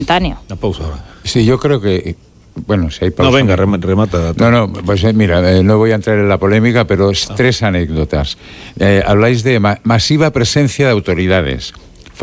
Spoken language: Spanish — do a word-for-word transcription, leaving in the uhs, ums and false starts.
Una pausa ahora. Sí, yo creo que... Bueno, si hay pausa... No, venga, remata. No, no, pues eh, mira, eh, no voy a entrar en la polémica, pero es tres anécdotas. Eh, habláis de ma- masiva presencia de autoridades.